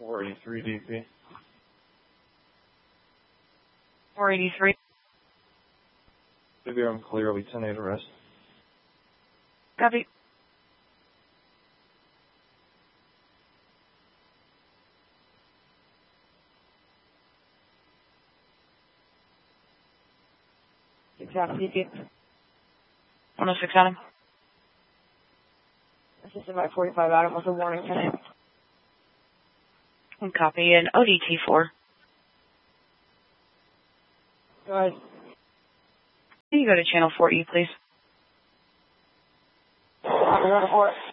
483 DP. 483. Maybe I'm clearly 10-8 arrest. Copy. Exactly. DP. 106 Adam. Assisted by 45 Adam with a warning 10-8. And copy an ODT4. Go ahead. Can you go to channel 4E, please? Copy, go to 4.